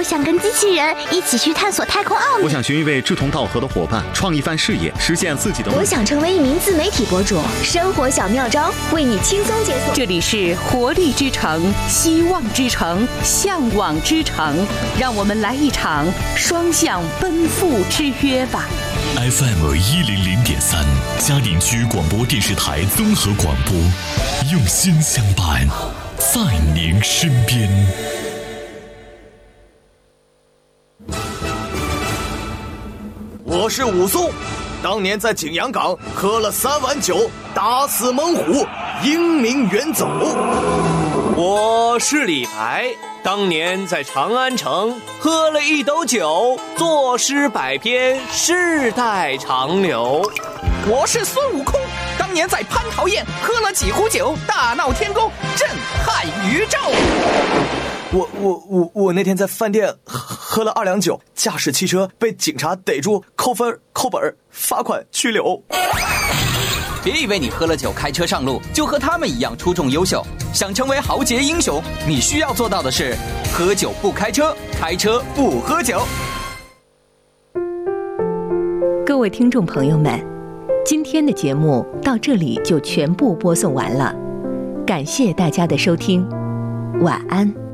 想跟机器人一起去探索太空奥秘。 我想寻一位志同道合的伙伴，创一番事业，实现自己的梦想。 我想成为一名自媒体博主，生活小妙招为你轻松解锁。 这里是活力之城、希望之城、向往之城，让我们来一场双向奔赴之约吧。 FM100.3嘉陵区广播电视台综合广播，用心相伴，在您身边。 我是武松，当年在景阳冈喝了3碗酒，打死猛虎，英名远走。 我是李白，当年在长安城喝了1斗酒，作诗100篇，世代长流。 我是孙悟空，当年在蟠桃宴喝了几壶酒，大闹天宫，震撼宇宙。 我那天在饭店喝了2两酒，驾驶汽车被警察逮住，扣分、扣本、罚款、拘留。 别以为你喝了酒开车上路就和他们一样出众优秀，想成为豪杰英雄，你需要做到的是喝酒不开车，开车不喝酒。 各位听众朋友们，今天的节目到这里就全部播送完了，感谢大家的收听，晚安。